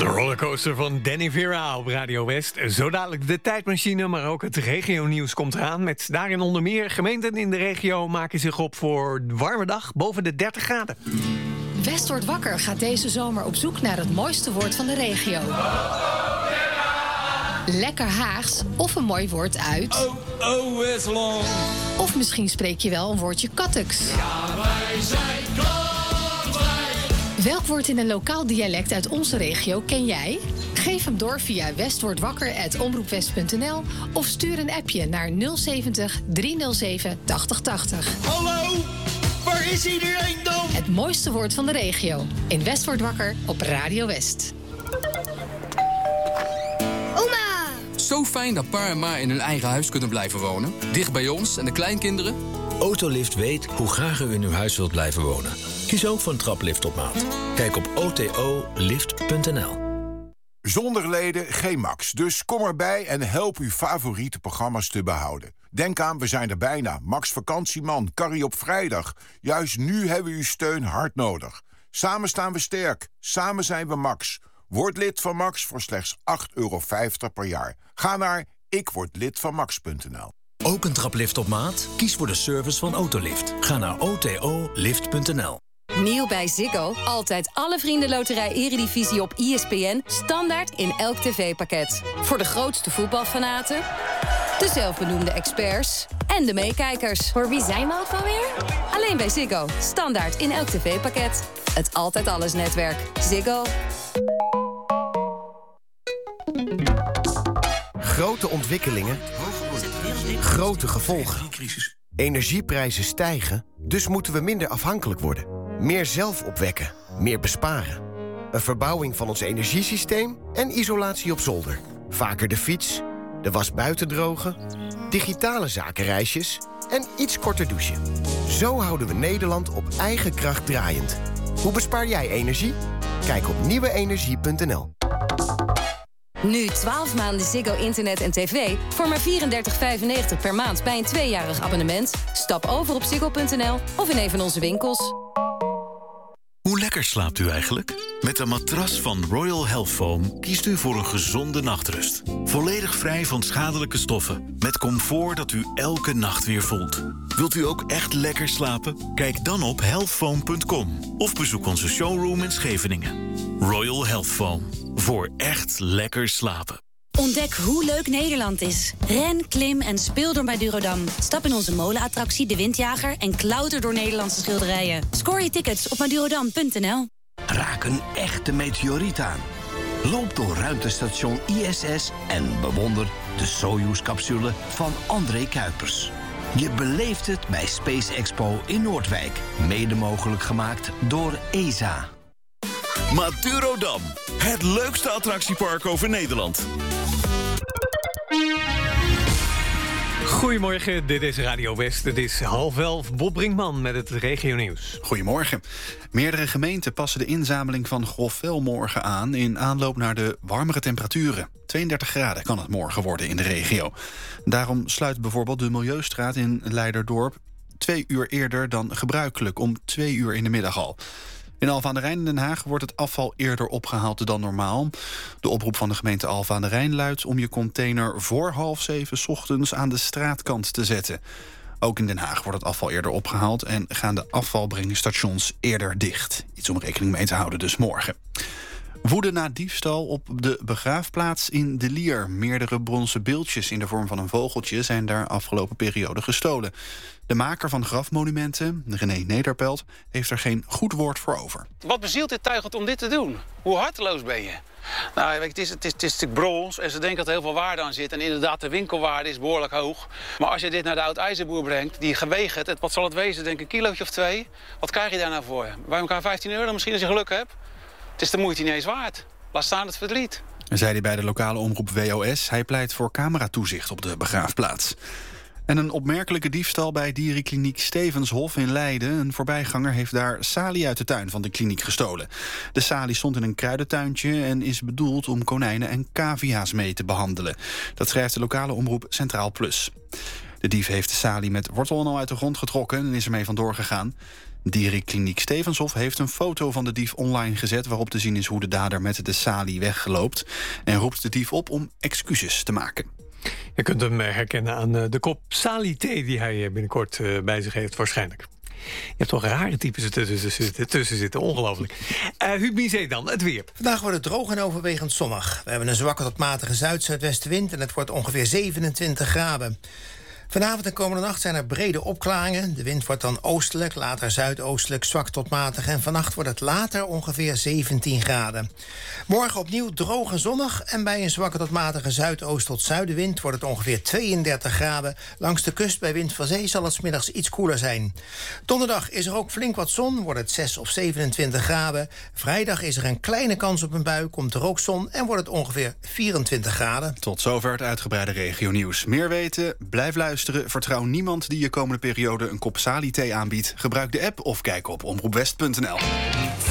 De rollercoaster van Danny Vera op Radio West. Zo dadelijk de tijdmachine, maar ook het regionieuws komt eraan. Met daarin onder meer gemeenten in de regio maken zich op voor een warme dag boven de 30 graden. West wordt wakker gaat deze zomer op zoek naar het mooiste woord van de regio. Lekker Haags of een mooi woord uit... Westland. Of misschien spreek je wel een woordje Kattuks. Ja, wij zijn Katwijk. Welk woord in een lokaal dialect uit onze regio ken jij? Geef hem door via westwordwakker@omroepwest.nl of stuur een appje naar 070 307 8080. Hallo, waar is iedereen dan? Het mooiste woord van de regio. In West wordt wakker op Radio West. Zo fijn dat pa en ma in hun eigen huis kunnen blijven wonen. Dicht bij ons en de kleinkinderen. Autolift weet hoe graag u in uw huis wilt blijven wonen. Kies ook voor een traplift op maat. Kijk op otolift.nl. Zonder leden geen Max. Dus kom erbij en help uw favoriete programma's te behouden. Denk aan, we zijn er bijna. Max Vakantieman, Carrie op vrijdag. Juist nu hebben we uw steun hard nodig. Samen staan we sterk. Samen zijn we Max. Word lid van Max voor slechts €8,50 per jaar. Ga naar ikwordlidvanmax.nl. Ook een traplift op maat? Kies voor de service van Autolift. Ga naar otolift.nl. Nieuw bij Ziggo. Altijd alle Vriendenloterij Eredivisie op ESPN. Standaard in elk tv-pakket. Voor de grootste voetbalfanaten, de zelfbenoemde experts en de meekijkers. Voor wie zijn we ook alweer? Alleen bij Ziggo. Standaard in elk tv-pakket. Het Altijd Alles netwerk. Ziggo. Grote ontwikkelingen, grote gevolgen. Energieprijzen stijgen, dus moeten we minder afhankelijk worden. Meer zelf opwekken, meer besparen. Een verbouwing van ons energiesysteem en isolatie op zolder. Vaker de fiets, de was buiten drogen, digitale zakenreisjes en iets korter douchen. Zo houden we Nederland op eigen kracht draaiend. Hoe bespaar jij energie? Kijk op nieuweenergie.nl. Nu 12 maanden Ziggo internet en tv voor maar $34,95 per maand bij een 2-jarig abonnement. Stap over op ziggo.nl of in een van onze winkels. Hoe lekker slaapt u eigenlijk? Met een matras van Royal Health Foam kiest u voor een gezonde nachtrust. Volledig vrij van schadelijke stoffen. Met comfort dat u elke nacht weer voelt. Wilt u ook echt lekker slapen? Kijk dan op healthfoam.com of bezoek onze showroom in Scheveningen. Royal Health Foam. Voor echt lekker slapen. Ontdek hoe leuk Nederland is. Ren, klim en speel door Madurodam. Stap in onze molenattractie De Windjager en klauter door Nederlandse schilderijen. Scoor je tickets op madurodam.nl. Raak een echte meteoriet aan. Loop door ruimtestation ISS en bewonder de Soyuz-capsule van André Kuipers. Je beleeft het bij Space Expo in Noordwijk. Mede mogelijk gemaakt door ESA. Madurodam, het leukste attractiepark over Nederland. Goedemorgen, dit is Radio West. Het is 10:30. Bob Brinkman met het regionieuws. Goedemorgen. Meerdere gemeenten passen de inzameling van grofvuil morgen aan in aanloop naar de warmere temperaturen. 32 graden kan het morgen worden in de regio. Daarom sluit bijvoorbeeld de Milieustraat in Leiderdorp 2 uur eerder dan gebruikelijk, om 2 uur in de middag al. In Alphen aan de Rijn in Den Haag wordt het afval eerder opgehaald dan normaal. De oproep van de gemeente Alphen aan de Rijn luidt om je container voor 6:30 ochtends aan de straatkant te zetten. Ook in Den Haag wordt het afval eerder opgehaald en gaan de afvalbrengingsstations eerder dicht. Iets om rekening mee te houden dus morgen. Woede na diefstal op de begraafplaats in De Lier. Meerdere bronzen beeldjes in de vorm van een vogeltje zijn daar afgelopen periode gestolen. De maker van grafmonumenten, René Nederpelt, heeft er geen goed woord voor over. Wat bezielt dit tuigend om dit te doen? Hoe harteloos ben je? Nou, het is natuurlijk brons en ze denken dat er heel veel waarde aan zit. En inderdaad, de winkelwaarde is behoorlijk hoog. Maar als je dit naar de oud-ijzerboer brengt, die gewegen het, wat zal het wezen, denk ik, een kilootje of 2. Wat krijg je daar nou voor? Bij elkaar €15 misschien als je geluk hebt. Het is de moeite niet eens waard. Laat staan het verdriet. Zei hij bij de lokale omroep WOS. Hij pleit voor cameratoezicht op de begraafplaats. En een opmerkelijke diefstal bij dierenkliniek Stevenshof in Leiden. Een voorbijganger heeft daar salie uit de tuin van de kliniek gestolen. De salie stond in een kruidentuintje en is bedoeld om konijnen en cavia's mee te behandelen. Dat schrijft de lokale omroep Centraal Plus. De dief heeft de salie met wortel en al uit de grond getrokken en is ermee vandoor gegaan. Dierenkliniek Stevenshof heeft een foto van de dief online gezet, waarop te zien is hoe de dader met de salie wegloopt, en roept de dief op om excuses te maken. Je kunt hem herkennen aan de kop salie-thee die hij binnenkort bij zich heeft waarschijnlijk. Je hebt toch rare types tussen zitten, ongelooflijk. Huub Miezee dan, het weer. Vandaag wordt het droog en overwegend zonnig. We hebben een zwakke tot matige zuid-zuidwestenwind en het wordt ongeveer 27 graden. Vanavond en komende nacht zijn er brede opklaringen. De wind wordt dan oostelijk, later zuidoostelijk, zwak tot matig. En vannacht wordt het later ongeveer 17 graden. Morgen opnieuw droog en zonnig. En bij een zwakke tot matige zuidoost tot zuidenwind wordt het ongeveer 32 graden. Langs de kust bij wind van zee zal het 's middags iets koeler zijn. Donderdag is er ook flink wat zon, wordt het 6 of 27 graden. Vrijdag is er een kleine kans op een bui, komt er ook zon en wordt het ongeveer 24 graden. Tot zover het uitgebreide regionieuws. Meer weten? Blijf luisteren. Vertrouw niemand die je komende periode een kop salie-thee aanbiedt. Gebruik de app of kijk op omroepwest.nl.